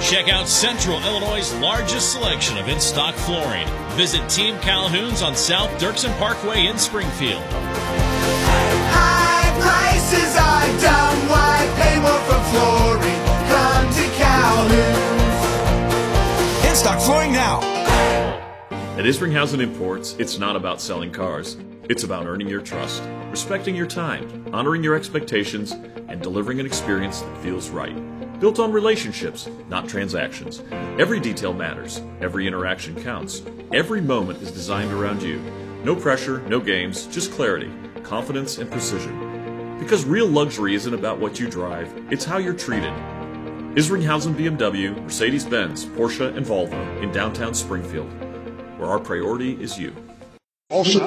Check out Central Illinois' largest selection of in-stock flooring. Visit Team Calhoun's on South Dirksen Parkway in Springfield. High prices are dumb. Why pay more for flooring? Come to Calhoun's. In-stock flooring now. At Isringhausen Imports, it's not about selling cars. It's about earning your trust, respecting your time, honoring your expectations, and delivering an experience that feels right. Built on relationships, not transactions. Every detail matters. Every interaction counts. Every moment is designed around you. No pressure, no games, just clarity, confidence, and precision. Because real luxury isn't about what you drive, it's how you're treated. Isringhausen BMW, Mercedes-Benz, Porsche, and Volvo in downtown Springfield, where our priority is you. Also,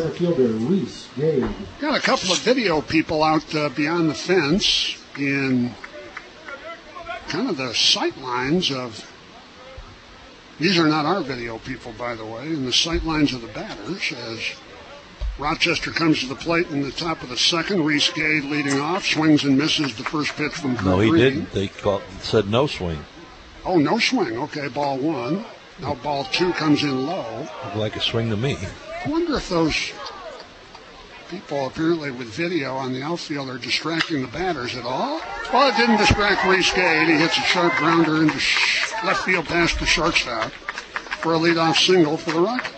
got a couple of video people out beyond the fence in kind of the sight lines of, these are not our video people, by the way, in the sight lines of the batters as Rochester comes to the plate in the top of the second. Reese Gade leading off, swings and misses the first pitch from Kurt No, he Green. didn't. They said no swing. Oh, no swing. Okay, ball one. Now ball two comes in low. Looked like a swing to me. I wonder if those people apparently with video on the outfield are distracting the batters at all. Well, it didn't distract Reese Gade. He hits a sharp grounder into left field past the shortstop for a leadoff single for the Rockets.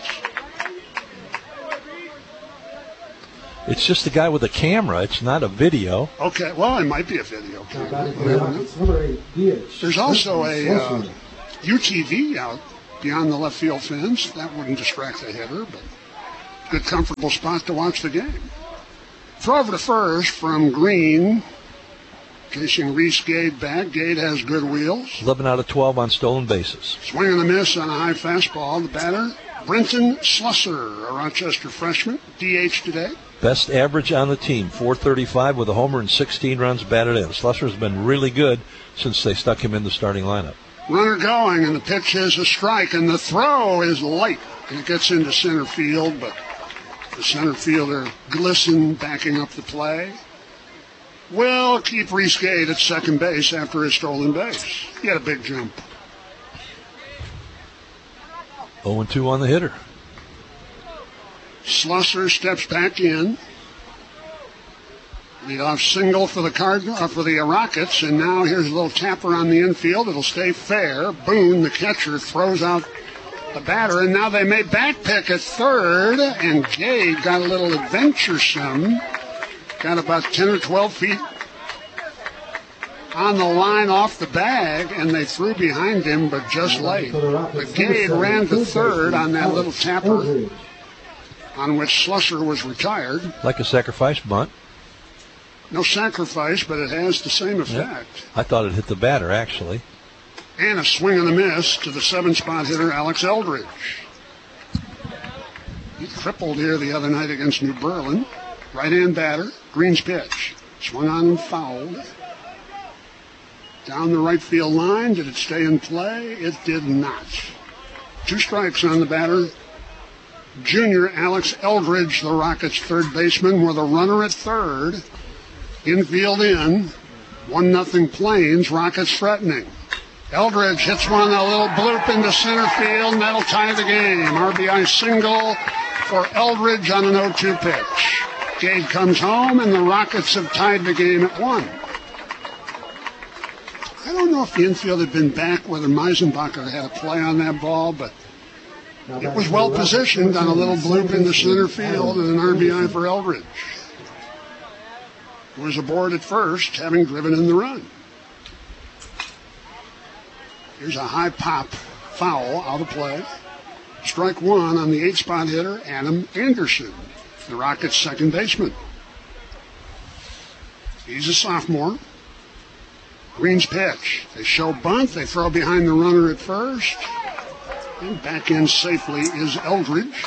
It's just the guy with the camera. It's not a video. Okay, well, it might be a video camera. There's also a UTV out beyond the left field fence. That wouldn't distract the hitter, but good, comfortable spot to watch the game. Throw over to first from Green. Chasing Reese Gade back. Gade has good wheels. 11 out of 12 on stolen bases. Swing and a miss on a high fastball. The batter, Brenton Slusser, a Rochester freshman, DH today. Best average on the team, 435 with a homer and 16 runs batted in. Slusser's been really good since they stuck him in the starting lineup. Runner going, and the pitch is a strike, and the throw is light. It gets into center field, but the center fielder, Glisson, backing up the play, will keep Reese Gade at second base after his stolen base. He had a big jump. 0-2 on the hitter. Slusser steps back in. Leadoff single for the Rockets, and now here's a little tapper on the infield. It'll stay fair. Boone, the catcher, throws out the batter, and now they may back pick at third, and Gade got a little adventuresome. Got about 10 or 12 feet on the line off the bag, and they threw behind him, but just late. But Gade ran to third on that little tapper on which Slusser was retired. Like a sacrifice bunt. No sacrifice, but it has the same effect. Yeah. I thought it hit the batter, actually. And a swing and a miss to the 7-spot hitter, Alex Eldridge. He crippled here the other night against New Berlin. Right-hand batter, Green's pitch. Swung on and fouled. Down the right field line. Did it stay in play? It did not. 2 strikes on the batter. Junior Alex Eldridge, the Rockets' third baseman, with a runner at third. Infield in. 1-0 Plains. Rockets threatening. Eldridge hits one, a little bloop into center field, and that'll tie the game. RBI single for Eldridge on an 0-2 pitch. Gade comes home, and the Rockets have tied the game at 1. I don't know if the infield had been back, whether Meisenbacher had a play on that ball, but it was well positioned on a little bloop into center field and an RBI for Eldridge, who was aboard at first, having driven in the run. Here's a high pop foul out of play. Strike one on the 8-spot hitter, Adam Anderson, the Rockets' second baseman. He's a sophomore. Green's pitch. They show bunt. They throw behind the runner at first. And back in safely is Eldridge.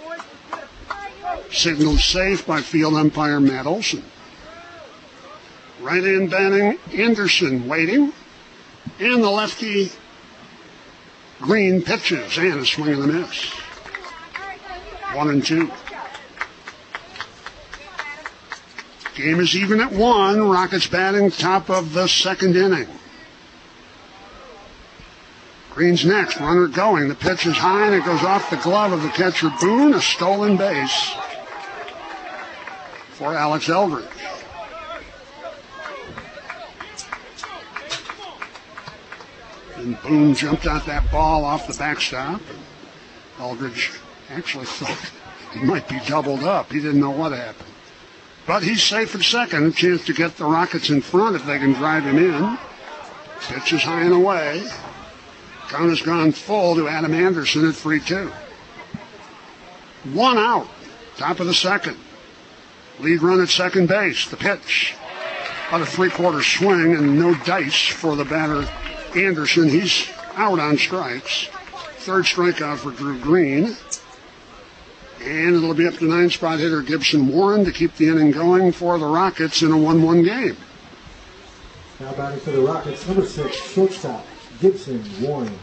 Signaled safe by field umpire Matt Olson. Right-hand batting, Anderson waiting. And the lefty, Green, pitches. And a swing and a miss. 1-2. Game is even at 1. Rockets batting top of the second inning. Green's next, runner going. The pitch is high, and it goes off the glove of the catcher, Boone. A stolen base for Alex Eldridge. And Boone jumped out that ball off the backstop. Eldridge actually thought he might be doubled up. He didn't know what happened. But he's safe at second. A chance to get the Rockets in front if they can drive him in. Pitch is high and away. Count has gone full to Adam Anderson at 3-2. 1 out. Top of the second. Lead run at second base. The pitch. About a 3/4 swing and no dice for the batter Anderson. He's out on strikes. Third strikeout for Drew Green. And it'll be up to 9-spot hitter Gibson Warren to keep the inning going for the Rockets in a 1-1 game. Now batting for the Rockets, number 6, shortstop, Gibson Warren.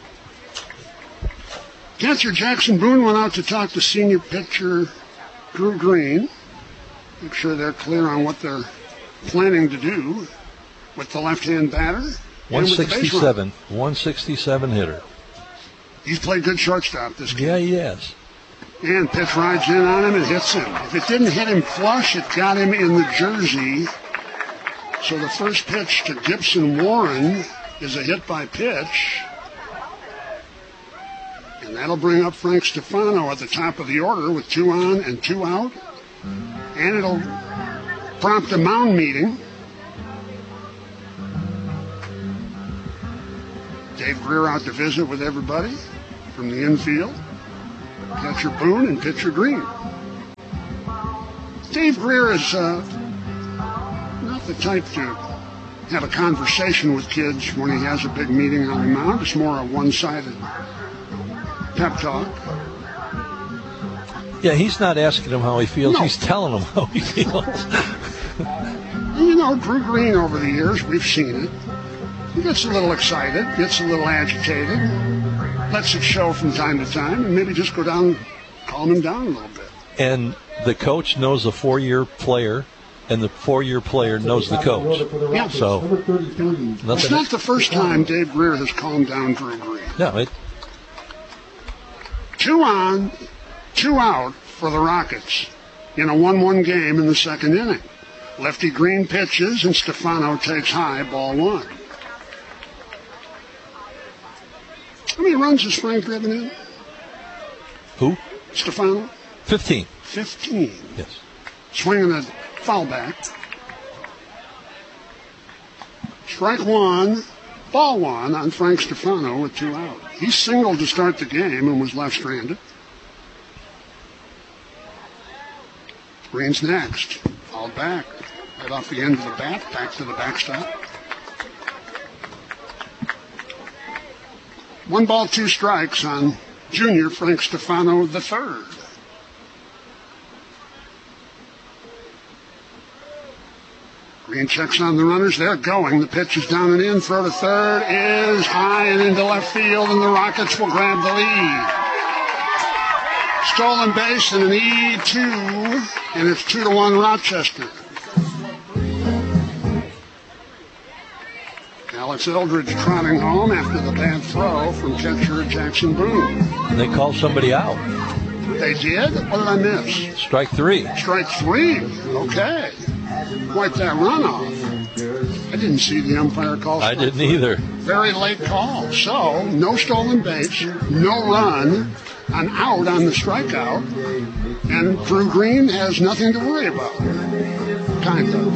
Catcher Jackson Boone went out to talk to senior pitcher Drew Green. Make sure they're clear on what they're planning to do with the left-hand batter. 167 hitter. He's played good shortstop this game. Yeah, he has. And pitch rides in on him and hits him. If it didn't hit him flush, it got him in the jersey. So the first pitch to Gibson Warren is a hit by pitch. And that'll bring up Frank Stefano at the top of the order with 2 on and 2 out. And it'll prompt a mound meeting. Dave Greer out to visit with everybody from the infield. Catcher Boone and pitcher Green. Dave Greer is not the type to have a conversation with kids when he has a big meeting on the mound. It's more a one-sided pep talk. Yeah, he's not asking him how he feels. No. He's telling him how he feels. You know, Drew Green over the years, we've seen it. He gets a little excited, gets a little agitated, lets it show from time to time, and maybe just go down, calm him down a little bit. And the coach knows the 4-year player, and the 4-year player knows the coach. Yeah. So, it's not the first time Dave Greer has calmed down Drew Green. No, 2 on, 2 out for the Rockets in a 1-1 game in the second inning. Lefty Green pitches, and Stefano takes high, ball 1. How many runs has Frank driven in? Who? Stefano? 15. 15. Yes. Swinging a foul back. Strike 1, ball 1 on Frank Stefano with 2 out. He singled to start the game and was left stranded. Green's next. Fouled back. Right off the end of the bat, back to the backstop. 1 ball, 2 strikes on junior Frank Stefano III. Green checks on the runners. They're going. The pitch is down and in. Throw to third is high and into left field, and the Rockets will grab the lead. Stolen base and an E2, and it's 2-1 Rochester. Alex Eldridge trotting home after the bad throw from catcher Jackson Boone. And they called somebody out. They did? What did I miss? Strike 3. Strike 3. Okay. Wipe that runoff. I didn't see the umpire call. I didn't either. Very late call. So, no stolen base, no run, an out on the strikeout, and Drew Green has nothing to worry about. Kind of.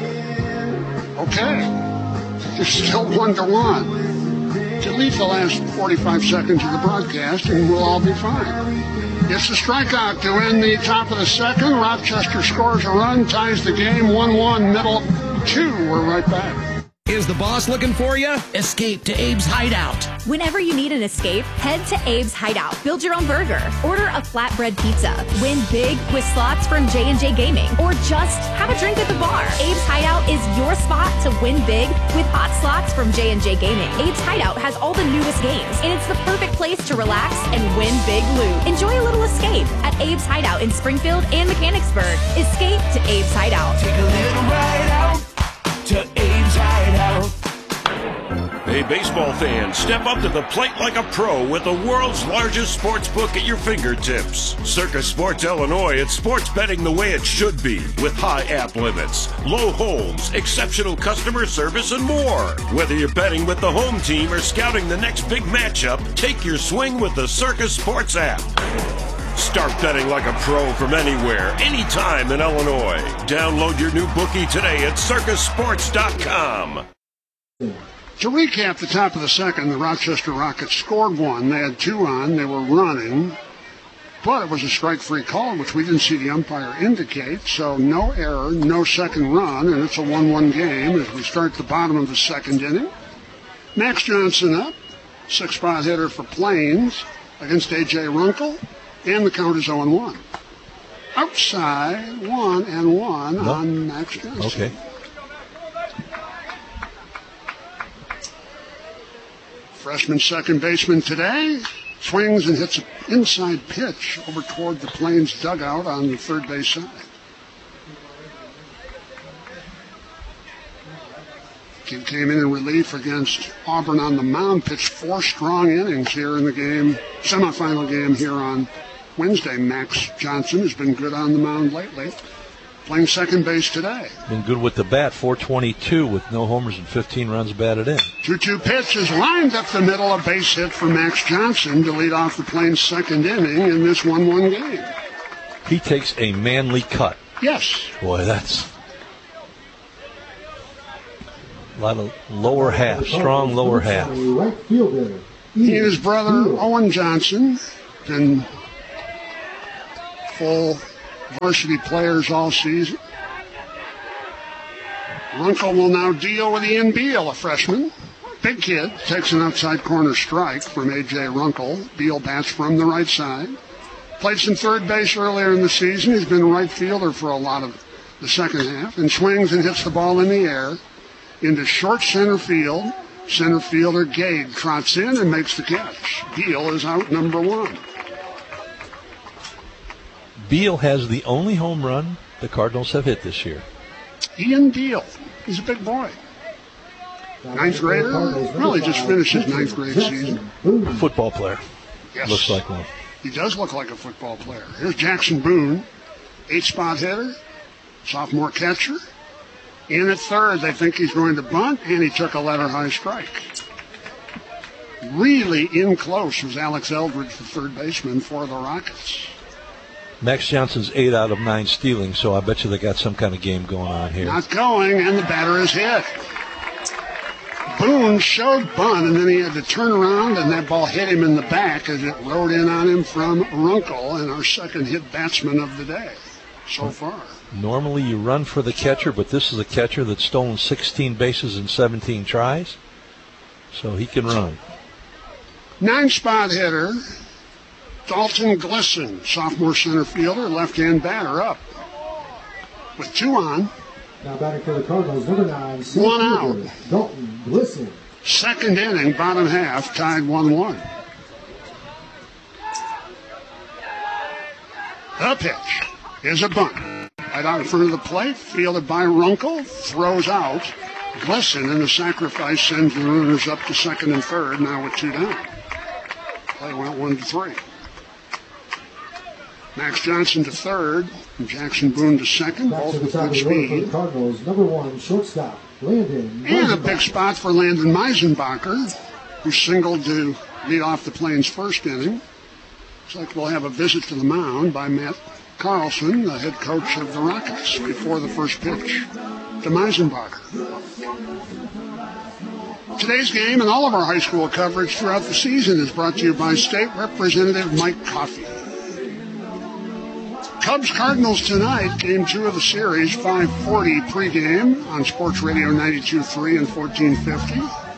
Okay. It's still 1-1. Delete the last 45 seconds of the broadcast and we'll all be fine. It's a strikeout to end the top of the second. Rochester scores a run, ties the game 1-1, middle 2. We're right back. Is the boss looking for you? Escape to Abe's Hideout. Whenever you need an escape, head to Abe's Hideout. Build your own burger. Order a flatbread pizza. Win big with slots from J&J Gaming. Or just have a drink at the bar. Abe's Hideout is your spot to win big with hot slots from J&J Gaming. Abe's Hideout has all the newest games, and it's the perfect place to relax and win big loot. Enjoy a little escape at Abe's Hideout in Springfield and Mechanicsburg. Escape to Abe's Hideout. Take a little ride out to Abe's Hideout. Hey, baseball fans, step up to the plate like a pro with the world's largest sports book at your fingertips. Circus Sports Illinois, it's sports betting the way it should be, with high app limits, low holds, exceptional customer service, and more. Whether you're betting with the home team or scouting the next big matchup, take your swing with the Circus Sports app. Start betting like a pro from anywhere, anytime in Illinois. Download your new bookie today at circusports.com. To recap the top of the second, the Rochester Rockets scored one. They had 2 on. They were running. But it was a strike-free call, which we didn't see the umpire indicate. So no error, no second run, and it's a 1-1 game as we start the bottom of the second inning. Max Johnson up, 6-spot hitter for Plains against A.J. Runkle, and the count is 0-1. Outside, 1-1 on Max Johnson. Okay. Freshman second baseman today swings and hits an inside pitch over toward the Plains dugout on the third base side. Kid came in relief against Auburn on the mound, pitched 4 strong innings here in the game, semifinal game here on Wednesday. Max Johnson has been good on the mound lately, playing second base today. Been good with the bat, 422 with no homers and 15 runs batted in. 2-2 pitch is lined up the middle, a base hit for Max Johnson to lead off the Plains' second inning in this 1-1 game. He takes a manly cut. Yes. Boy, that's a lot of lower half, strong lower half. He and his brother, Owen Johnson, been full varsity players all season. Runkle will now deal with Ian Beal, a freshman. Big kid, takes an outside corner strike from A.J. Runkle. Beal bats from the right side. Played some third base earlier in the season. He's been a right fielder for a lot of the second half, and swings and hits the ball in the air into short center field. Center fielder Gade trots in and makes the catch. Beal is out number 1. Beal has the only home run the Cardinals have hit this year. Ian Beal. He's a big boy. 9th grader. Really just finished his 9th grade season. Football player. Yes. Looks like one. He does look like a football player. Here's Jackson Boone, 8-spot hitter, sophomore catcher. In at third, they think he's going to bunt, and he took a letter-high strike. Really in close was Alex Eldridge, the third baseman for the Rockets. Max Johnson's 8 out of 9 stealing, so I bet you they got some kind of game going on here. Not going, and the batter is hit. Boone showed bunt, and then he had to turn around, and that ball hit him in the back as it rode in on him from Runkle, and our second hit batsman of the day so far. Normally you run for the catcher, but this is a catcher that's stolen 16 bases in 17 tries, so he can run. 9-spot hitter, Dalton Glisson, sophomore center fielder, left-hand batter up. With 2 on. Now batting for the Cardinals, number 9, 1 out. Dalton Glisson. Second inning, bottom half, tied 1-1. The pitch is a bunt. Right out in front of the plate, fielded by Runkle, throws out. Glisson, and the sacrifice sends the runners up to second and third, now with 2 down. Play went 1-3. Max Johnson to third, and Jackson Boone to second, both with good speed. Cardinals, number 1, shortstop, Landon. And a big spot for Landon Meisenbacher, who singled to lead off the Plains' first inning. Looks like we'll have a visit to the mound by Matt Carlson, the head coach of the Rockets, before the first pitch to Meisenbacher. Today's game and all of our high school coverage throughout the season is brought to you by State Representative Mike Coffey. Cubs-Cardinals tonight, game 2 of the series, 5:40 pregame on Sports Radio 92.3 and 1450.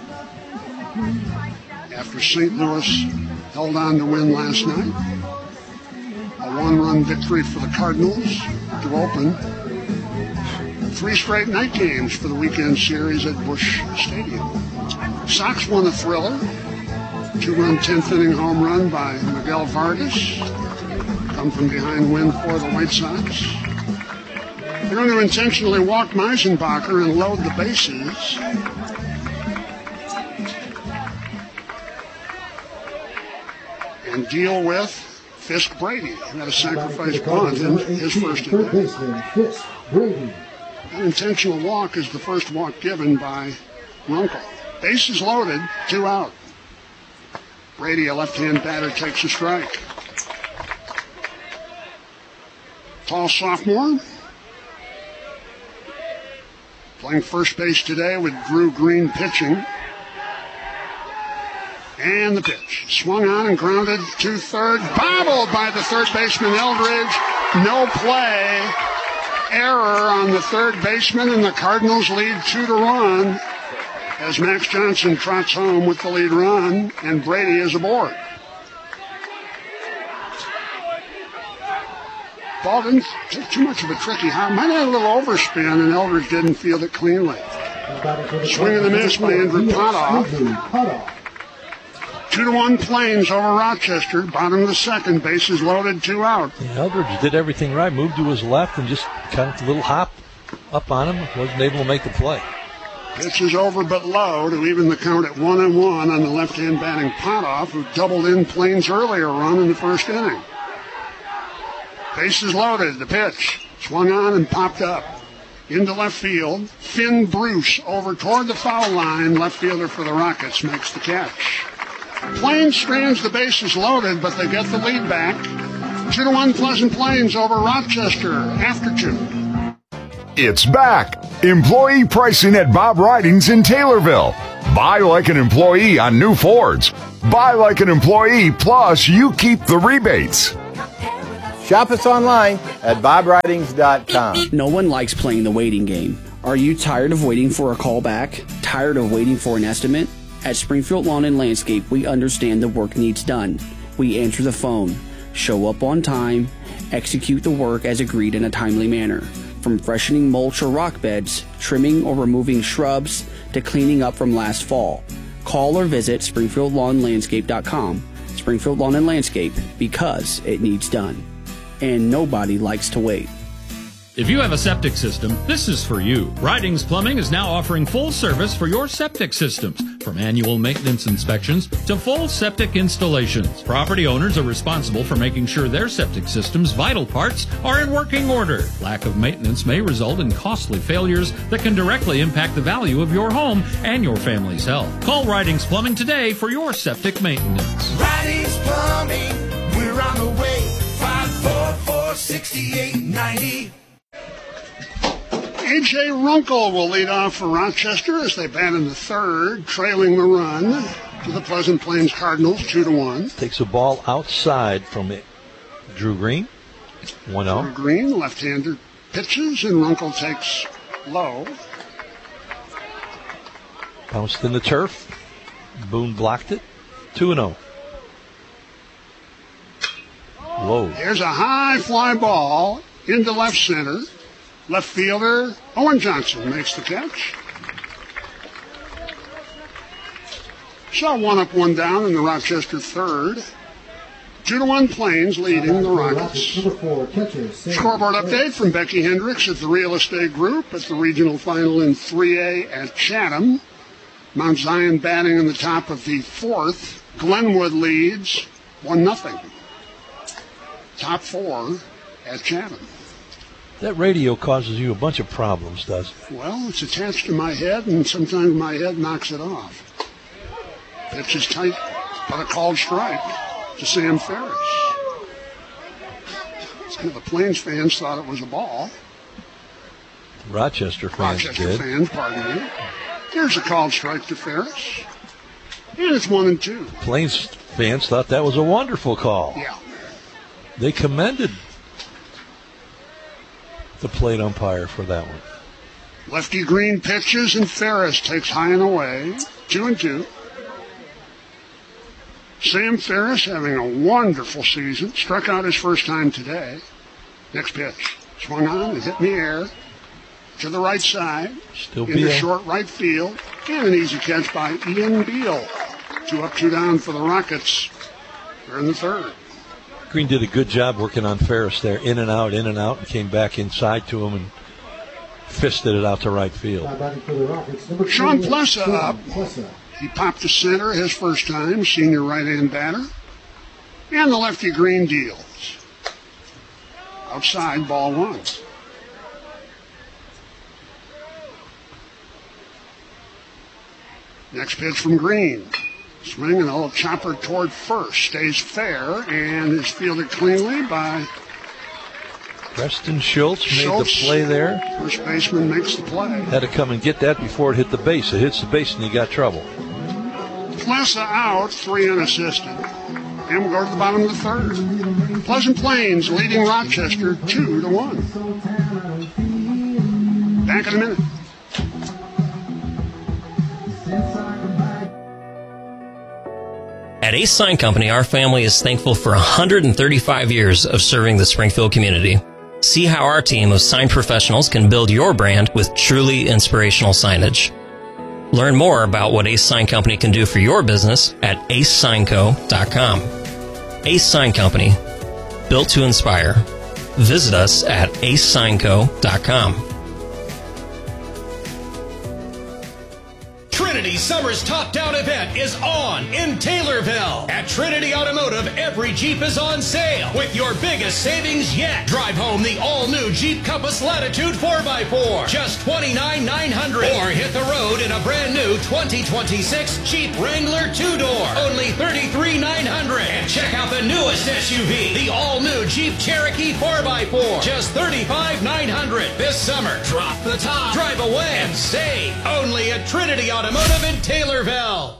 After St. Louis held on to win last night. A 1-run victory for the Cardinals to open 3 straight night games for the weekend series at Busch Stadium. Sox won a thriller. 2-run 10th inning home run by Miguel Vargas. Come from behind win for the White Sox. They're going to intentionally walk Meisenbacher and load the bases. and deal with Fisk Brady, who had a sacrifice bunt in his first third inning. baseman Fisk Brady. An intentional walk is the first walk given by Runkle. Bases loaded, 2 out. Brady, a left-hand batter, takes a strike. Tall sophomore. Playing first base today with Drew Green pitching. And the pitch. Swung on and grounded to third. Bobbled by the third baseman Eldridge. No play. Error on the third baseman, and the Cardinals lead 2-1 as Max Johnson trots home with the lead run, and Brady is aboard. Ball didn't take too much of a tricky hop. Might have had a little overspin, and Eldridge didn't field it cleanly. Swing and a miss by Andrew Potoff. 2-1 Plains over Rochester. Bottom of the second. Bases loaded, 2 out. Yeah, Eldridge did everything right. Moved to his left and just kind of a little hop up on him. Wasn't able to make the play. Pitch is over but low to even the count at 1-1 on the left-hand batting Potoff, who doubled in Plains' earlier run in the first inning. Bases loaded. The pitch. Swung on and popped up. Into left field. Finn Bruce over toward the foul line. Left fielder for the Rockets makes the catch. Plains strands the bases loaded, but they get the lead back. 2-1 Pleasant Plains over Rochester after 2. It's back. Employee pricing at Bob Ridings in Taylorville. Buy like an employee on new Fords. Buy like an employee, plus you keep the rebates. Shop us online at bobridings.com. No one likes playing the waiting game. Are you tired of waiting for a call back? Tired of waiting for an estimate? At Springfield Lawn and Landscape, we understand the work needs done. We answer the phone, show up on time, execute the work as agreed in a timely manner. From freshening mulch or rock beds, trimming or removing shrubs, to cleaning up from last fall. Call or visit SpringfieldLawnLandscape.com. Springfield Lawn and Landscape, because it needs done. And nobody likes to wait. If you have a septic system, this is for you. Ridings Plumbing is now offering full service for your septic systems, from annual maintenance inspections to full septic installations. Property owners are responsible for making sure their septic system's vital parts are in working order. Lack of maintenance may result in costly failures that can directly impact the value of your home and your family's health. Call Ridings Plumbing today for your septic maintenance. Ridings Plumbing, we're on the way. 544-6890. A.J. Runkle will lead off for Rochester as they bat in the third, trailing the run to the Pleasant Plains Cardinals, 2-1. Takes a ball outside from it. Drew Green, 1-0. Drew Green, left-hander, pitches, and Runkle takes low. Bounced in the turf. Boone blocked it, 2-0. Low. Here's a high fly ball into left center. Left fielder Owen Johnson makes the catch. Saw 1 up, 1 down in the Rochester third. 2-1 Plains leading the Rockets. Scoreboard update from Becky Hendricks at the Real Estate Group at the regional final in 3A at Chatham. Mount Zion batting in the top of the fourth. Glenwood leads 1-0. Top 4 at Chatham. That radio causes you a bunch of problems, doesn't it? Well, it's attached to my head, and sometimes my head knocks it off. Pitch is tight, but a called strike to Sam Ferris. Some of the Plains fans thought it was a ball. Rochester fans did. Pardon me. Here's a called strike to Ferris. And it's 1-2. Plains fans thought that was a wonderful call. Yeah. They commended the plate umpire for that one. Lefty Green pitches, and Ferris takes high and away. 2-2. Sam Ferris having a wonderful season. Struck out his first time today. Next pitch. Swung on and hit in the air. To the right side. Still into short right field. And an easy catch by Ian Beal. 2 up, 2 down for the Rockets. They're in the third. Green did a good job working on Ferris there, in and out, and came back inside to him and fisted it out to right field. Sean Plessa up. He popped to center his first time, senior right-hand batter. And the lefty Green deals. Outside, ball 1. Next pitch from Green. Swing and a little chopper toward first. Stays fair and is fielded cleanly by Preston Schultz made the play there. First baseman makes the play. Had to come and get that before it hit the base. It hits the base and you got trouble. Plessa out, 3 unassisted. And we'll go to the bottom of the 3rd. Pleasant Plains leading Rochester 2-1. Back in a minute. At Ace Sign Company, our family is thankful for 135 years of serving the Springfield community. See how our team of sign professionals can build your brand with truly inspirational signage. Learn more about what Ace Sign Company can do for your business at acesignco.com. Ace Sign Company, built to inspire. Visit us at acesignco.com. Trinity Summer's Top Down event is on in Taylorville. At Trinity Automotive, every Jeep is on sale with your biggest savings yet. Drive home the all-new Jeep Compass Latitude 4x4, just $29,900. Or hit the road in a brand new 2026 Jeep Wrangler 2-door, only $33,900. And check out the newest SUV, the all-new Jeep Cherokee 4x4, just $35,900. This summer, drop the top, drive away, and save. Only at Trinity Automotive in Taylorville.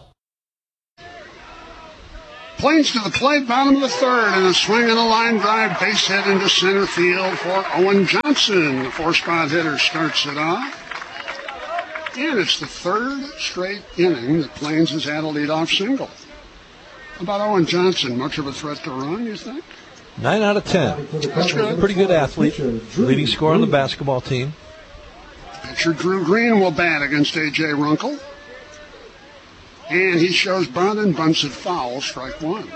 Plains to the plate, bottom of the 3rd, and a swing and a line drive, base hit into center field for Owen Johnson. The 4-spot hitter starts it off. And it's the 3rd straight inning that Plains has had a leadoff single. How about Owen Johnson? Much of a threat to run, you think? 9 out of 10. That's good. Pretty good athlete. Leading scorer on the basketball team. Pitcher Drew Green will bat against A.J. Runkle. And he shows bunt and bunts it foul, strike 1.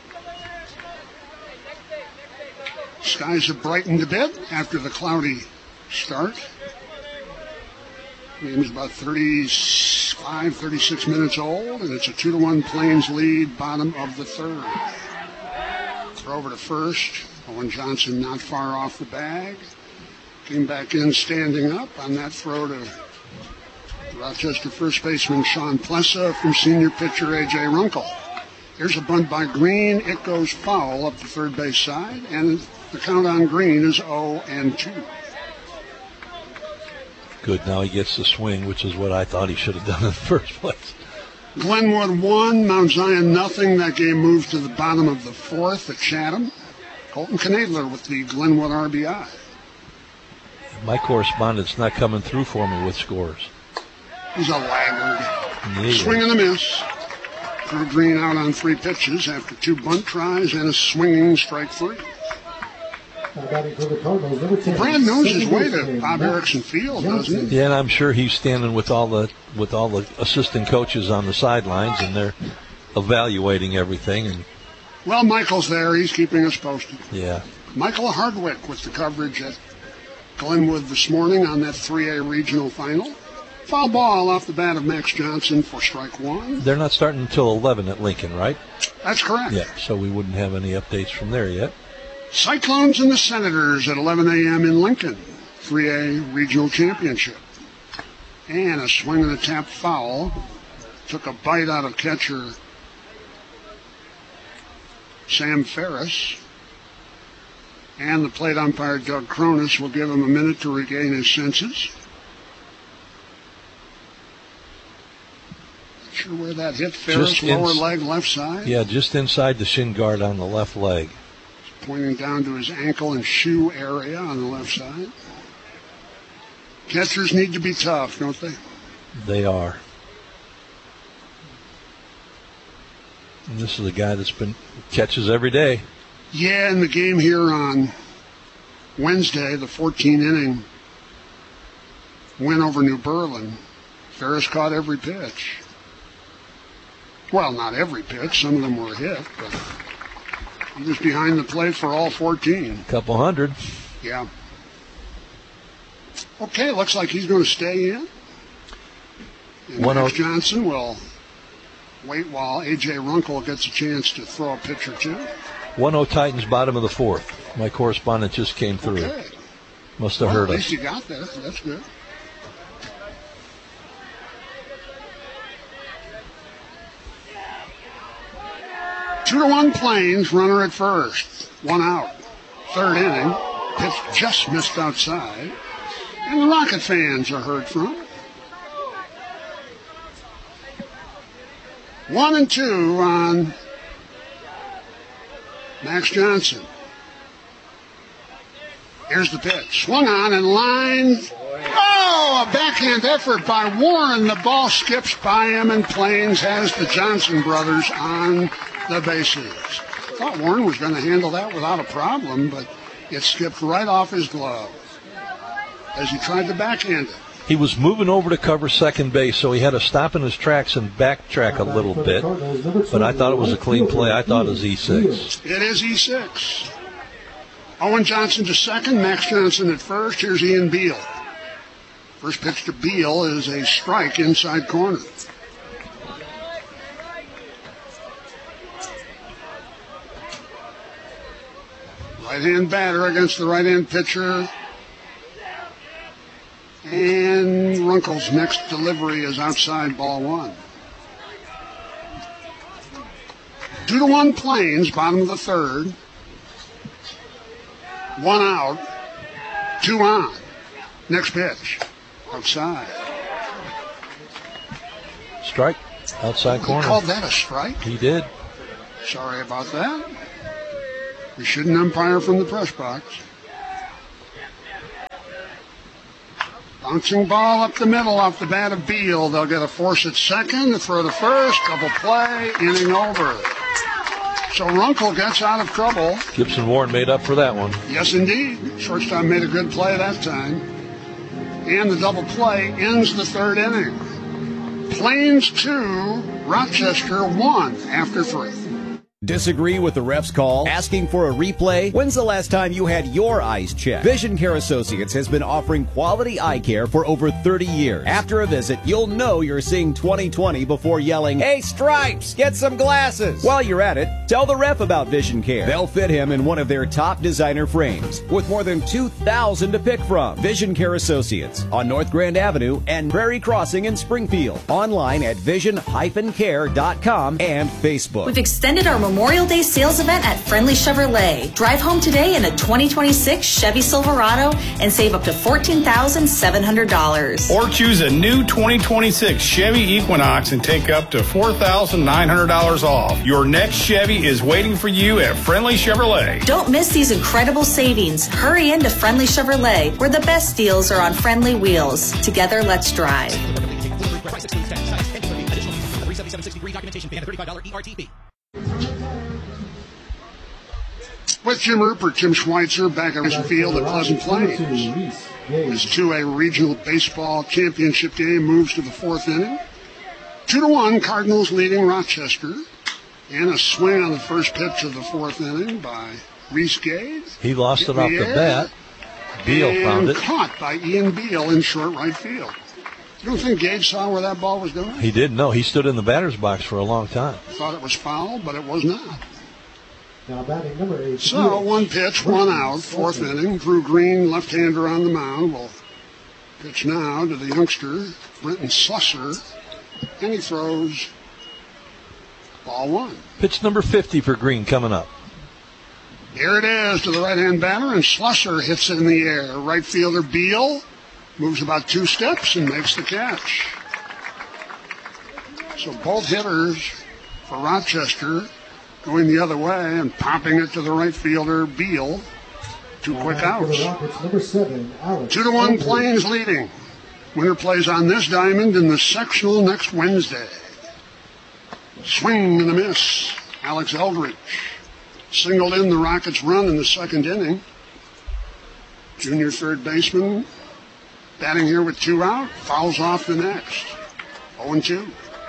Skies have brightened a bit after the cloudy start. The game is about 36 minutes old, and it's a 2-1 Plains lead, bottom of the 3rd. Throw over to first. Owen Johnson not far off the bag. Came back in standing up on that throw to Rochester first baseman Sean Plessa from senior pitcher A.J. Runkle. Here's a bunt by Green. It goes foul up the third base side, and the count on Green is 0-2. Good. Now he gets the swing, which is what I thought he should have done in the first place. Glenwood 1, Mount Zion nothing. That game moved to the bottom of the 4th at Chatham. Colton Knadler with the Glenwood RBI. My correspondent's not coming through for me with scores. He's a laggard. Yeah. Swing and a miss. Drew Green out on 3 pitches after 2 bunt tries and a swinging strike 3. Brad knows his way to Bob Erickson Field, doesn't he? Yeah, and I'm sure he's standing with all the assistant coaches on the sidelines, and they're evaluating everything. And well, Michael's there. He's keeping us posted. Yeah. Michael Hardwick with the coverage at Glenwood this morning on that 3A regional final. Foul ball off the bat of Max Johnson for strike 1. They're not starting until 11 at Lincoln, right? That's correct. Yeah, so we wouldn't have any updates from there yet. Cyclones and the Senators at 11 a.m. in Lincoln, 3A regional championship. And a swing and a tap foul. Took a bite out of catcher Sam Ferris. And the plate umpire Doug Cronus will give him a minute to regain his senses. Not sure where that hit. Ferris, lower leg, left side. Yeah, just inside the shin guard on the left leg. Pointing down to his ankle and shoe area on the left side. Catchers need to be tough, don't they? They are. And this is a guy that's been catches every day. Yeah, in the game here on Wednesday, the 14-inning win over New Berlin, Ferris caught every pitch. Well, not every pitch. Some of them were hit, but he was behind the plate for all 14. A couple hundred. Yeah. Okay, looks like he's going to stay in. And Max Johnson will wait while A.J. Runkle gets a chance to throw a pitch or two. 1-0 Titans, bottom of the fourth. My correspondent just came through. Okay. Must have heard At us. least you got there. That's good. Two to one Plains, runner at first. One out. Third inning. Pitch just missed outside. And the Rocket fans are heard from. 1-2 on Max Johnson. Here's the pitch. Swung on and lined. Oh, a backhand effort by Warren. The ball skips by him, and Plains has the Johnson brothers on the bases. I thought Warren was going to handle that without a problem, but it skipped right off his glove as he tried to backhand it. He was moving over to cover second base, so he had to stop in his tracks and backtrack a little bit. But I thought it was a clean play. I thought it was E6. It is E6. Owen Johnson to second, Max Johnson at first. Here's Ian Beal. First pitch to Beal is a strike inside corner. Right-hand batter against the right-hand pitcher. And Runkle's next delivery is outside, ball one. 2-1 Plains, bottom of the third. One out, two on. Next pitch, outside. Strike, outside corner. He called that a strike? He did. Sorry about that. We shouldn't umpire from the press box. Bouncing ball up the middle off the bat of Beal. They'll get a force at second, a throw to first, double play, inning over. So Runkle gets out of trouble. Gibson Warren made up for that one. Yes, indeed. Shortstop made a good play that time. And the double play ends the third inning. Plains 2, Rochester 1 after 3. Disagree with the ref's call? Asking for a replay? When's the last time you had your eyes checked? Vision Care Associates has been offering quality eye care for over 30 years. After a visit, you'll know you're seeing 20/20 before yelling, "Hey, Stripes, get some glasses!" While you're at it, tell the ref about Vision Care. They'll fit him in one of their top designer frames with more than 2,000 to pick from. Vision Care Associates on North Grand Avenue and Prairie Crossing in Springfield. Online at vision-care.com and Facebook. We've extended our Memorial Day sales event at Friendly Chevrolet. Drive home today in a 2026 Chevy Silverado and save up to $14,700. Or choose a new 2026 Chevy Equinox and take up to $4,900 off. Your next Chevy is waiting for you at Friendly Chevrolet. Don't miss these incredible savings. Hurry into Friendly Chevrolet, where the best deals are on friendly wheels. Together, let's drive. With Jim Rupert, Jim Schweitzer back at Mission Field at Pleasant Plains. This 2A regional baseball championship game moves to the fourth inning. 2-1, Cardinals leading Rochester. And a swing on the first pitch of the fourth inning by Reese Gage. He lost it off the bat. Beal found it. Caught by Ian Beal in short right field. You don't think Gage saw where that ball was going? He didn't know. He stood in the batter's box for a long time. Thought it was foul, but it was not. Now batting number 8. So one pitch, one out, fourth inning. Drew Green, left-hander on the mound, will pitch now to the youngster, Brenton Slusser, and he throws ball one. Pitch number 50 for Green coming up. Here it is to the right-hand batter, and Slusser hits it in the air. Right fielder Beal moves about 2 steps and makes the catch. So both hitters for Rochester going the other way and popping it to the right fielder, Beal. 2 quick outs. Number 7, Alex. 2-1 Plains leading. Winner plays on this diamond in the sectional next Wednesday. Swing and a miss. Alex Eldridge singled in the Rockets' run in the second inning. Junior third baseman batting here with 2 out. Fouls off the next. 0-2.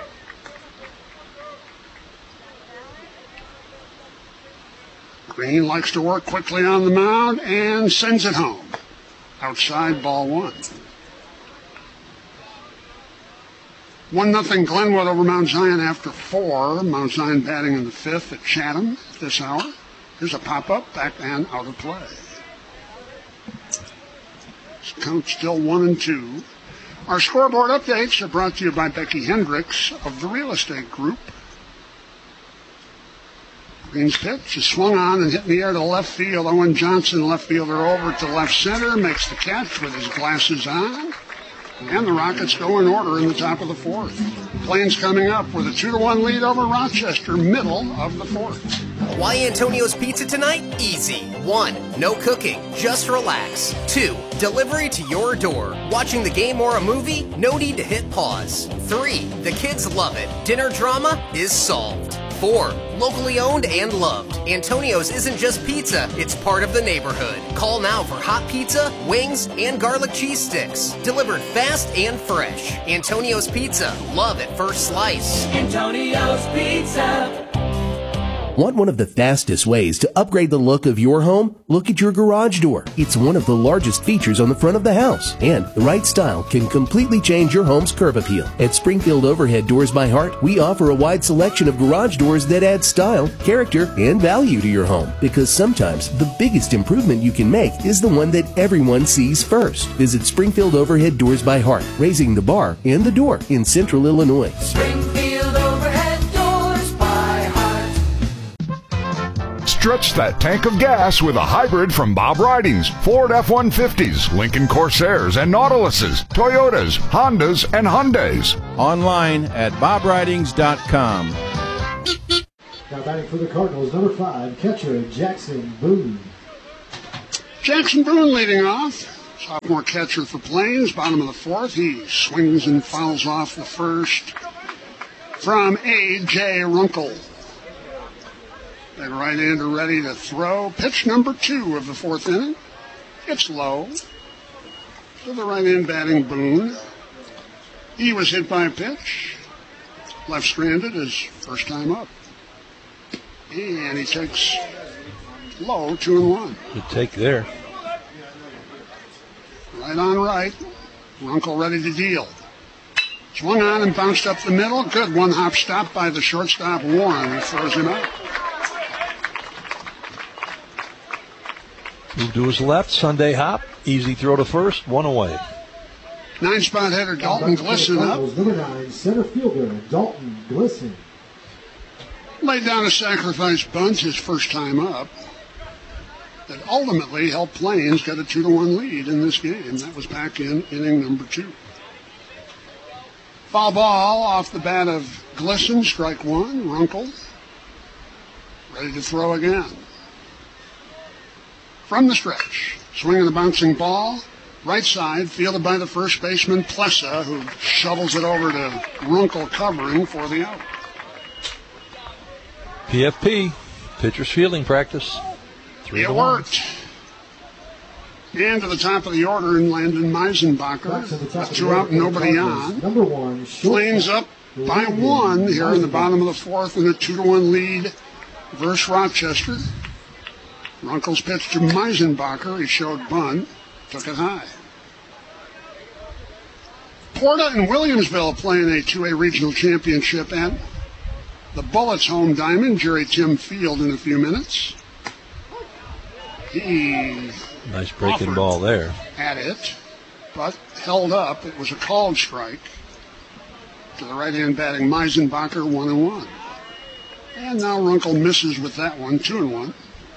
Green likes to work quickly on the mound and sends it home. Outside, ball one. 1-0 Glenwood over Mount Zion after 4. Mount Zion batting in the 5th at Chatham at this hour. Here's a pop-up, back and out of play. Count still 1-2. Our scoreboard updates are brought to you by Becky Hendricks of the Real Estate Group. Green's pitch is swung on and hit in the air to left field. Owen Johnson, left fielder, over to left center, makes the catch with his glasses on. And the Rockets go in order in the top of the fourth. Plains coming up with a 2-1 lead over Rochester, middle of the fourth. Why Antonio's Pizza tonight? Easy. 1. No cooking. Just relax. 2. Delivery to your door. Watching the game or a movie? No need to hit pause. 3. The kids love it. Dinner drama is solved. 4. Locally owned and loved. Antonio's isn't just pizza, it's part of the neighborhood. Call now for hot pizza, wings, and garlic cheese sticks. Delivered fast and fresh. Antonio's Pizza. Love at first slice. Antonio's Pizza. Want one of the fastest ways to upgrade the look of your home? Look at your garage door. It's one of the largest features on the front of the house, and the right style can completely change your home's curb appeal. At Springfield Overhead Doors by Hart, we offer a wide selection of garage doors that add style, character, and value to your home, because sometimes the biggest improvement you can make is the one that everyone sees first. Visit Springfield Overhead Doors by Hart, raising the bar and the door in Central Illinois. Springfield Overhead Doors by Hart. Stretch that tank of gas with a hybrid from Bob Ridings. Ford F-150s, Lincoln Corsairs and Nautiluses, Toyotas, Hondas, and Hyundais. Online at bobridings.com. Now batting for the Cardinals, number 5, catcher Jackson Boone. Jackson Boone leading off. Sophomore catcher for Plains, bottom of the fourth. He swings and fouls off the first from A.J. Runkle. Big right-hander ready to throw. Pitch number 2 of the fourth inning. It's low. To the right-hand batting Boone. He was hit by a pitch. Left stranded his first time up. And he takes low, 2-1. Good take there. Right on right. Runkle ready to deal. Swung on and bounced up the middle. Good one-hop stop by the shortstop Warren, who throws him out. Move to his left, Sunday hop, easy throw to first, 1 away. 9-spot hitter Dalton Glisson up. Number 9, center fielder Dalton Glisson. Laid down a sacrifice bunt his first time up. That ultimately helped Plains get a 2-1 lead in this game. That was back in inning number 2. Foul ball off the bat of Glisson, strike 1. Runkle ready to throw again. From the stretch, swinging the bouncing ball, right side, fielded by the first baseman Plessa, who shovels it over to Runkle covering for the out. PFP, pitcher's fielding practice. It worked. And to the top of the order in Landon Meisenbacher, with 2 out and nobody on. Number 1, Plains up by 1 here in the bottom of the fourth in a 2-1 lead versus Rochester. Runkle's pitch to Meisenbacher. He showed bunt, took it high. Porta and Williamsville playing a 2A regional championship at the Bullets home diamond. Jerry Tim Field in a few minutes. He nice breaking ball there. At it, but held up. It was a called strike to the right-hand batting Meisenbacher, 1-1. And now Runkle misses with that one, 2-1.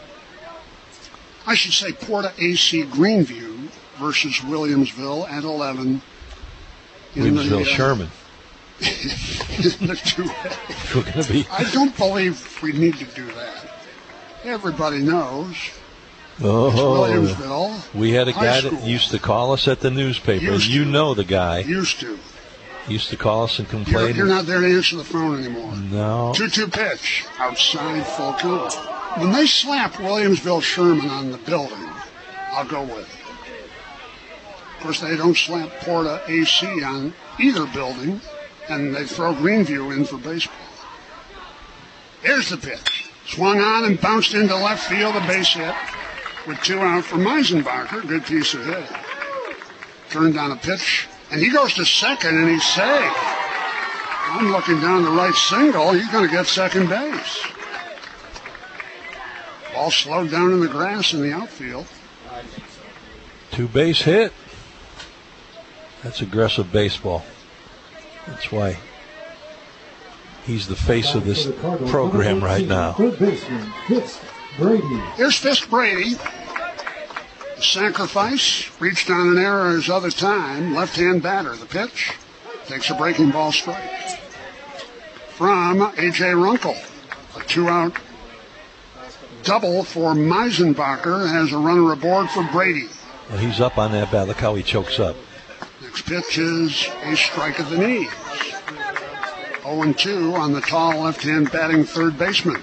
I should say Porta AC Greenview versus Williamsville at 11. Williamsville Sherman. In the 2A. We're gonna be. I don't believe we need to do that. Everybody knows. Oh, Williamsville. We had a guy that used to call us at the newspaper. You know the guy. Used to call us and complain. You're not there to answer the phone anymore. No. 2-2 pitch. Outside, full count. When they slap Williamsville Sherman on the building, I'll go with it. Of course, they don't slap Porta AC on either building, and they throw Greenview in for baseball. Here's the pitch. Swung on and bounced into left field, a base hit with 2 out for Meisenbacher. Good piece of hitting. Turned on a pitch, and he goes to second, and he's safe. I'm looking down the right single. He's going to get second base. Ball slowed down in the grass in the outfield. 2-base hit. That's aggressive baseball. That's why he's the face of this program right now. Third baseman, Fisk Brady. Here's Fisk Brady. The sacrifice, reached on an error his other time. Left-hand batter. The pitch takes a breaking ball strike. From A.J. Runkle. A 2-out double for Meisenbacher. Has a runner aboard for Brady. Well, he's up on that bat. Look how he chokes up. Next pitch is a strike at the knees. 0-2 on the tall left-hand batting third baseman.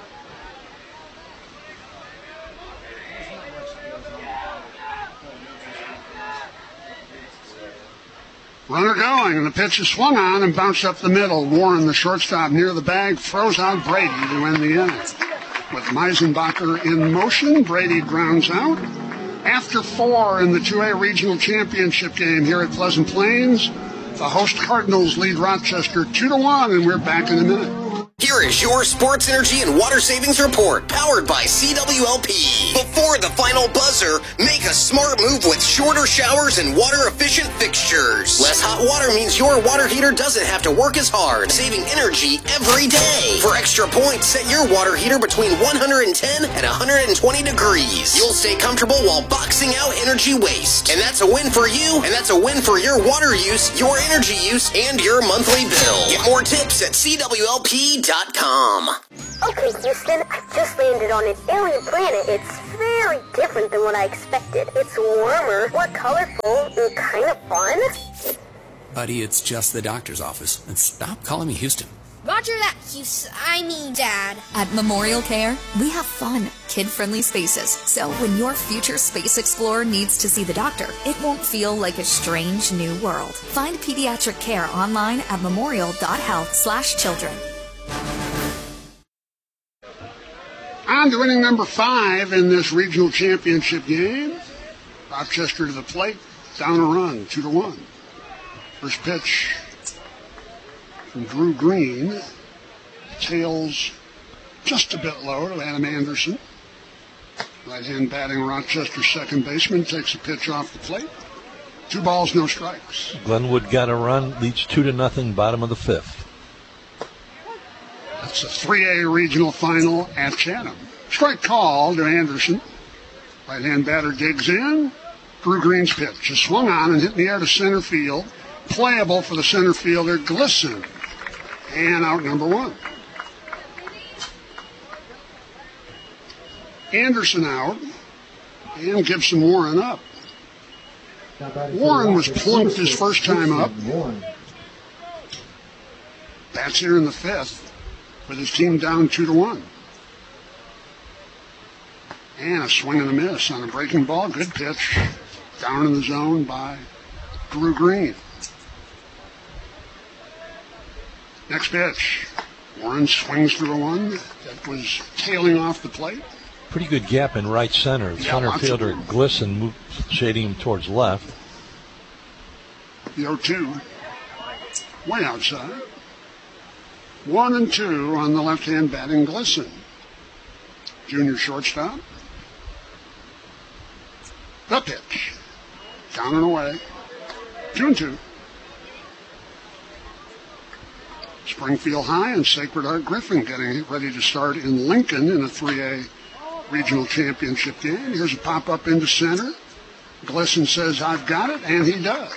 Runner going, and the pitch is swung on and bounced up the middle. Warren, the shortstop, near the bag, throws out Brady to end the inning. With Meisenbacher in motion, Brady grounds out. After 4 in the 2A Regional Championship game here at Pleasant Plains, the host Cardinals lead Rochester 2-1, and we're back in a minute. Here is your Sports Energy and Water Savings Report, powered by CWLP. Before the final buzzer, make a smart move with shorter showers and water-efficient fixtures. Less hot water means your water heater doesn't have to work as hard, saving energy every day. For extra points, set your water heater between 110 and 120 degrees. You'll stay comfortable while boxing out energy waste. And that's a win for you, and that's a win for your water use, your energy use, and your monthly bill. Get more tips at CWLP.com. Okay, Houston, I just landed on an alien planet. It's very different than what I expected. It's warmer, more colorful, and kind of fun. Buddy, it's just the doctor's office. And stop calling me Houston. Roger that, Houston. I mean, Dad. At Memorial Care, we have fun, kid-friendly spaces. So when your future space explorer needs to see the doctor, it won't feel like a strange new world. Find pediatric care online at memorial.health/children. On to inning number 5 in this regional championship game. Rochester to the plate, down a run, 2-1. First pitch from Drew Green. Tails just a bit low to Adam Anderson. Right-hand batting Rochester second baseman takes a pitch off the plate. 2 balls, no strikes. Glenwood got a run, leads 2-0, bottom of the 5th. That's a 3A regional final at Chatham. Strike call to Anderson. Right-hand batter digs in. Drew Green's pitch is swung on and hit in the air to center field. Playable for the center fielder, Glisson. And out number 1. Anderson out. And Gibson Warren up. Warren was plunked his first time up. Bats here in the 5th. With his team down 2-1. And a swing and a miss on a breaking ball. Good pitch. Down in the zone by Drew Green. Next pitch. Warren swings through a one. That was tailing off the plate. Pretty good gap in right center. Center fielder Glisson moved, shading him towards left. The 0-2. Way outside. 1-2 on the left-hand batting Glisson. Junior shortstop. The pitch. Down and away. 2-2. Springfield High and Sacred Heart Griffin getting ready to start in Lincoln in a 3A regional championship game. Here's a pop-up into center. Glisson says, "I've got it," and he does.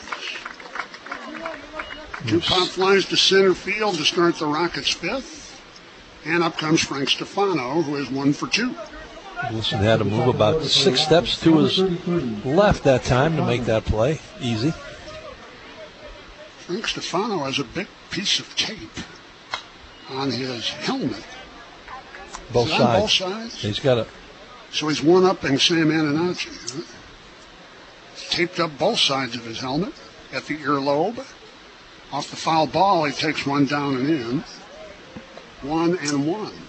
2 pop flies to center field to start the Rockets' 5th. And up comes Frank Stefano, who is 1 for 2. Glisson had to move about 6 steps to his left that time to make that play. Easy. Frank Stefano has a big piece of tape on his helmet. Both sides. On both sides? He's got a... So he's one-upping Sam Antonacci. Huh? Taped up both sides of his helmet at the earlobe. Off the foul ball, he takes one down and in. 1-1.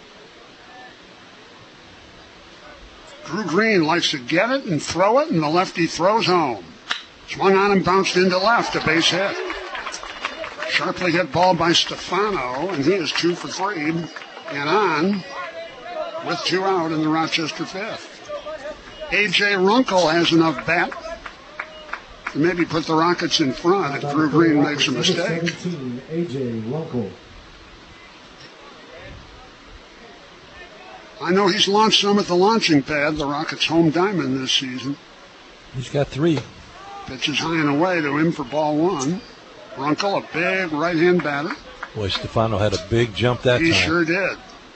Drew Green likes to get it and throw it, and the lefty throws home. Swung on and bounced into left, a base hit. Sharply hit ball by Stefano, and he is 2 for 3. And on with 2 out in the Rochester fifth. A.J. Runkle has enough bat to maybe put the Rockets in front if Drew Green makes a mistake. 17, A.J. Runkle. I know he's launched some at the launching pad, the Rockets' home diamond this season. He's got 3. Pitches high and away to him for ball 1. Runkle, a big right-hand batter. Boy, Stefano had a big jump that time. He sure did.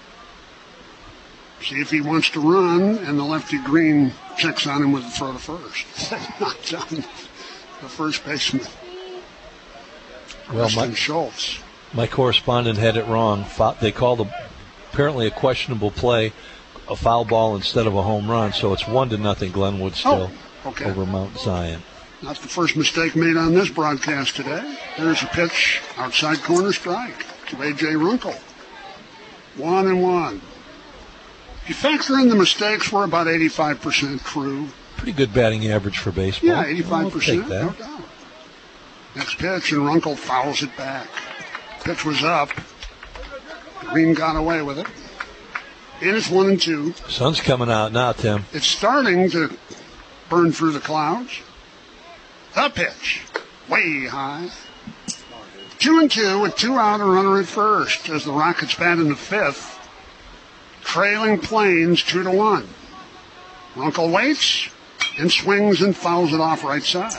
See if he wants to run, and the lefty Green checks on him with the throw to first. Not done. The first baseman. Well, Schultz. My correspondent had it wrong. They called apparently a questionable play, a foul ball instead of a home run, so it's 1-0 Glenwood still over Mount Zion. Not the first mistake made on this broadcast today. There's a pitch, outside corner strike to A.J. Runkle. 1-1. If you factor in the mistakes, we're about 85% true. Pretty good batting average for baseball. Yeah, 85%. Take that. No doubt. Next pitch, and Runkle fouls it back. Pitch was up. Green got away with it. And it's 1-2. Sun's coming out now, Tim. It's starting to burn through the clouds. The pitch. Way high. 2-2 with 2 out, a runner at first as the Rockets bat in the fifth. Trailing Plains 2-1. Runkle waits and swings and fouls it off right side.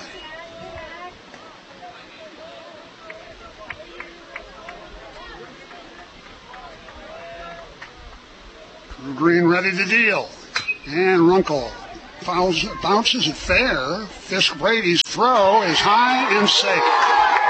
Drew Green ready to deal. And Runkle bounces it fair. Fisk Brady's throw is high and safe.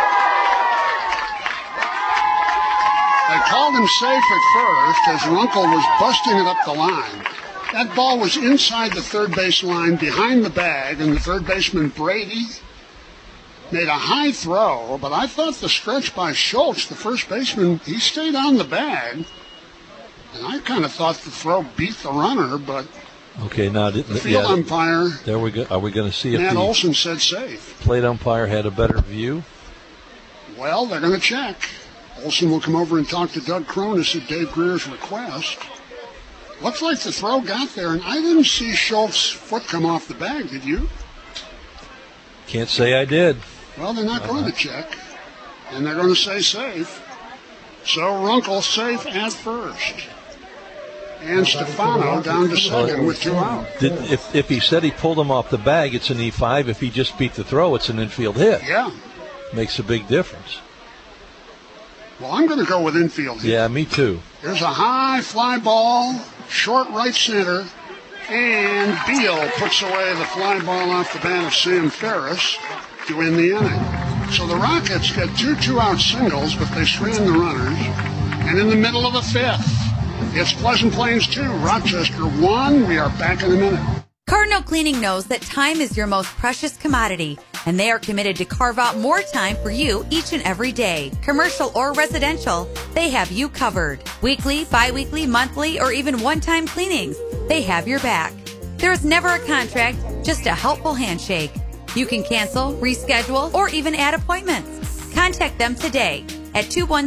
They called him safe at first as Runkle was busting it up the line. That ball was inside the third base line behind the bag, and the third baseman Brady made a high throw, but I thought the stretch by Schultz, the first baseman, he stayed on the bag, and I kind of thought the throw beat the runner, but okay, now the field umpire, there we go. Are we going to see if Matt the Olson said safe? Plate umpire had a better view? Well, they're going to check. Olson will come over and talk to Doug Cronus at Dave Greer's request. Looks like the throw got there, and I didn't see Schultz's foot come off the bag, did you? Can't say I did. Well, they're not going to check, and they're going to say safe. So Runkle safe at first. And Stefano down to second with 2 out. If he said he pulled him off the bag, it's an E5. If he just beat the throw, it's an infield hit. Yeah. Makes a big difference. Well, I'm going to go with infield hit. Yeah, me too. There's a high fly ball, short right center, and Beal puts away the fly ball off the bat of Sam Ferris to end the inning. So the Rockets get 2 2-out singles, but they strand the runners. And in the middle of the fifth, it's Pleasant Plains 2, Rochester 1. We are back in a minute. Cardinal Cleaning knows that time is your most precious commodity, and they are committed to carve out more time for you each and every day. Commercial or residential, they have you covered. Weekly, bi-weekly, monthly, or even one-time cleanings, they have your back. There is never a contract, just a helpful handshake. You can cancel, reschedule, or even add appointments. Contact them today at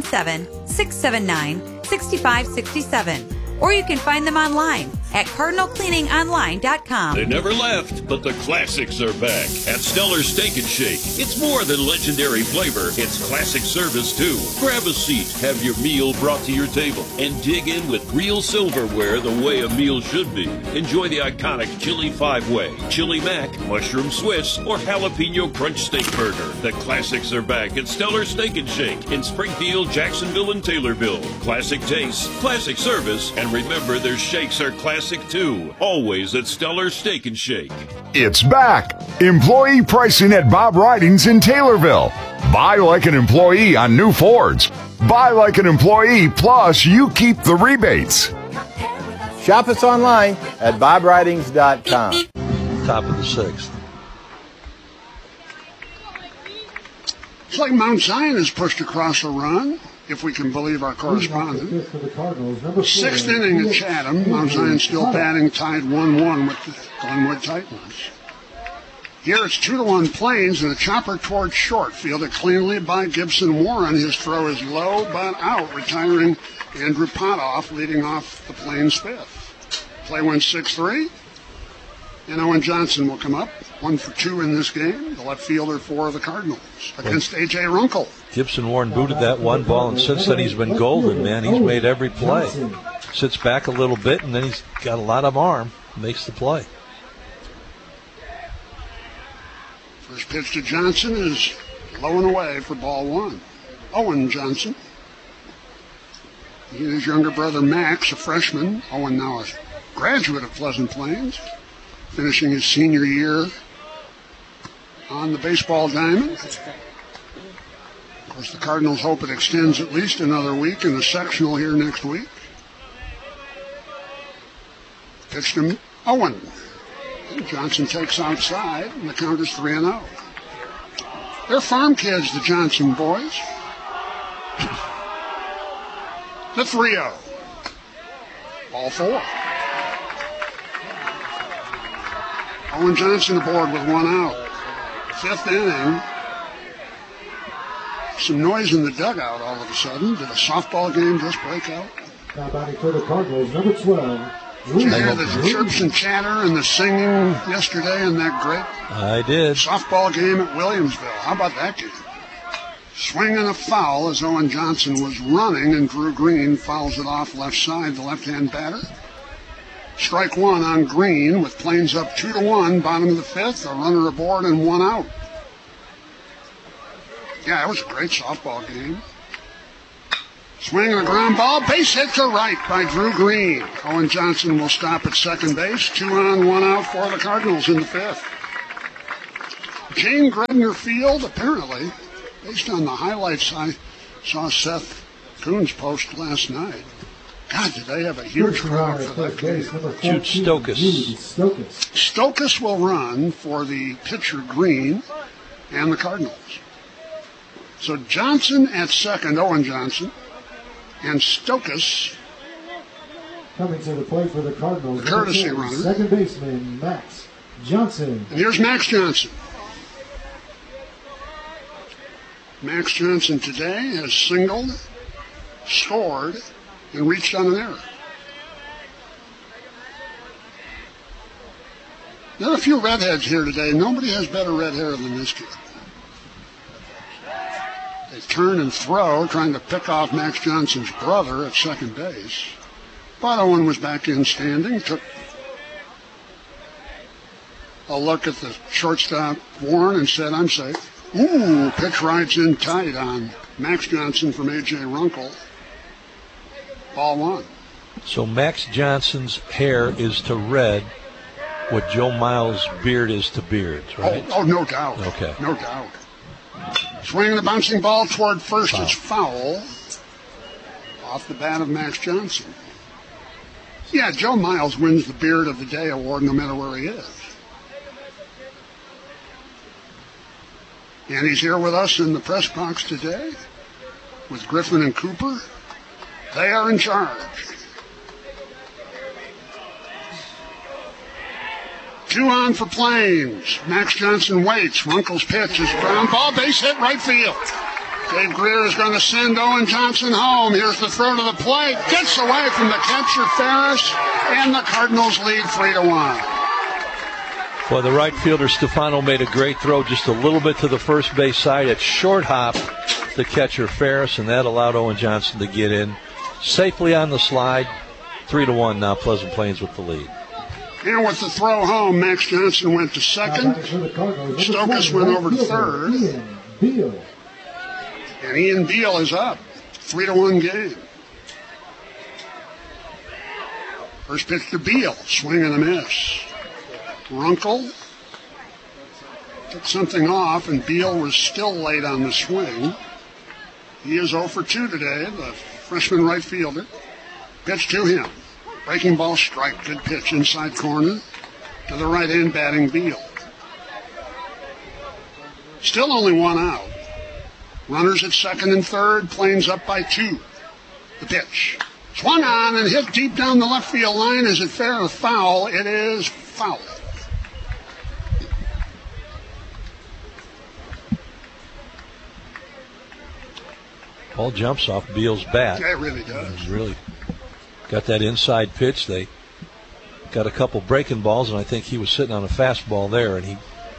217-679-6567. Or you can find them online at cardinalcleaningonline.com. They never left, but the classics are back at Stellar Steak and Shake. It's more than legendary flavor, it's classic service too. Grab a seat, have your meal brought to your table, and dig in with real silverware the way a meal should be. Enjoy the iconic Chili 5-Way, Chili Mac, Mushroom Swiss, or Jalapeno Crunch Steak Burger. The classics are back at Stellar Steak and Shake in Springfield, Jacksonville, and Taylorville. Classic taste, classic service, and remember their shakes are classic too. Always at Stellar Steak and Shake. It's back. Employee pricing at Bob Ridings in Taylorville. Buy like an employee on new Fords. Buy like an employee, plus you keep the rebates. Shop us online at bobridings.com. Top of the sixth. It's like Mount Zion has pushed across a run, if we can believe our correspondent. Sixth inning at Chatham. Mount Zion still batting, tied 1-1 with the Glenwood Titans. Here it's 2-1 Plains, and a chopper towards short, fielded cleanly by Gibson Warren. His throw is low but out, retiring Andrew Potoff, leading off the Plains fifth. Play went 6-3. And Owen Johnson will come up, 1 for 2 in this game, the left fielder for the Cardinals, against A.J. Runkle. Gibson Warren booted that one ball, and since then he's been golden, man. He's made every play. Sits back a little bit, and then he's got a lot of arm, makes the play. First pitch to Johnson is low and away for ball 1. Owen Johnson. He and his younger brother Max, a freshman. Owen now a graduate of Pleasant Plains, finishing his senior year on the baseball diamond. Of course, the Cardinals hope it extends at least another week in the sectional here next week. Pitch to Owen. Johnson takes outside, and the count is 3-0. They're farm kids, the Johnson boys. The 3-0. Ball 4. Owen Johnson aboard with 1 out. 5th inning. Some noise in the dugout all of a sudden. Did a softball game just break out? Now batting for the Cardinals, number 12. Did you hear the chirps and chatter and the singing yesterday in that great I did. softball game at Williamsville? How about that game? Swing and a foul as Owen Johnson was running, and Drew Green fouls it off left side, the left-hand batter. Strike 1 on Green with Plains up 2-1, bottom of the 5th, a runner aboard and 1 out. Yeah, it was a great softball game. Swing and a ground ball, base hit to right by Drew Green. Owen Johnson will stop at second base, 2 on, 1 out for the Cardinals in the 5th. Jane Gredner Field, apparently, based on the highlights I saw Seth Coons post last night. God, did they have a huge crowd for that game. Jude Stokas. Stokas will run for the pitcher Green and the Cardinals. So Johnson at second, Owen Johnson, and Stokas coming to the plate for the Cardinals. Courtesy runner. Second baseman, Max Johnson. And here's Max Johnson. Max Johnson today has singled, scored, and reached on an error. There are a few redheads here today. Nobody has better red hair than this kid. They turn and throw, trying to pick off Max Johnson's brother at second base. But Owen was back in standing, took a look at the shortstop Warren and said, I'm safe. Ooh, pitch rides in tight on Max Johnson from A.J. Runkle. Ball 1. So Max Johnson's hair is to red what Joe Miles' beard is to Beard's, right? Oh, no doubt. Okay. No doubt. Swinging the bouncing ball toward first. It's foul. Off the bat of Max Johnson. Yeah, Joe Miles wins the Beard of the Day award no matter where he is. And he's here with us in the press box today with Griffin and Cooper. They are in charge. 2 on for Plains. Max Johnson waits. Runkle's pitch is ground ball, base hit, right field. Dave Greer is going to send Owen Johnson home. Here's the throw to the plate. Gets away from the catcher, Ferris, and the Cardinals lead 3-1. Well, the right fielder, Stefano, made a great throw just a little bit to the first base side. At short hop, the catcher, Ferris, and that allowed Owen Johnson to get in safely on the slide. 3-1 now, Pleasant Plains with the lead. And with the throw home, Max Johnson went to second. Stokas went over to third. And Ian Beal is up. 3-1 game. First pitch to Beal. Swing and a miss. Runkle took something off, and Beal was still late on the swing. He is 0 for 2 today, the freshman right fielder. Pitch to him. Breaking ball strike. Good pitch inside corner to the right end batting Beal. Still only 1 out. Runners at second and third. Plains up by 2. The pitch. Swung on and hit deep down the left field line. Is it fair or foul? It is foul. Ball jumps off Beal's bat. Yeah, it really does. He's really got that inside pitch. They got a couple breaking balls, and I think he was sitting on a fastball there, and he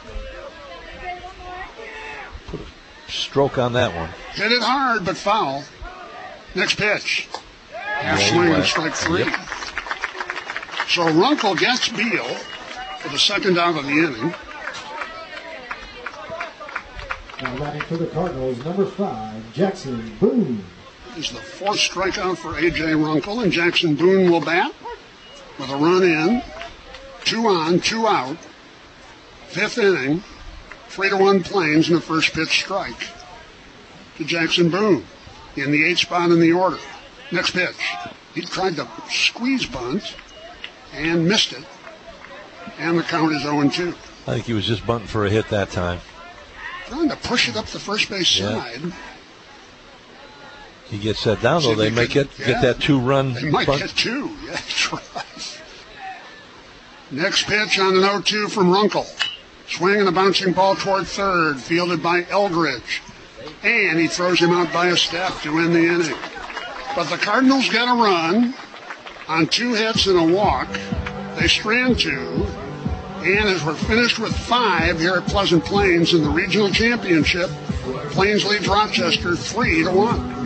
put a stroke on that one. Hit it hard, but foul. Next pitch. Half swing and strike 3. Yep. So Runkle gets Beal for the second out of the inning. Now batting for the Cardinals, number 5, Jackson Boone. Is the 4th strikeout for A.J. Runkle, and Jackson Boone will bat with a run in. 2 on, 2 out. 5th inning. 3-1 Plains in the first pitch strike to Jackson Boone in the 8th spot in the order. Next pitch. He tried to squeeze bunt and missed it. And the count is 0-2. I think he was just bunting for a hit that time. Trying to push it up the first base side. He gets that down, though. They might get that 2-run They might bunt. get 2. Yeah, that's right. Next pitch on an 0-2 from Runkle. Swing and a bouncing ball toward third, fielded by Eldridge. And he throws him out by a step to end the inning. But the Cardinals get a run on 2 hits and a walk. They strand 2. And as we're finished with 5 here at Pleasant Plains in the regional championship, Plains leads Rochester 3-1.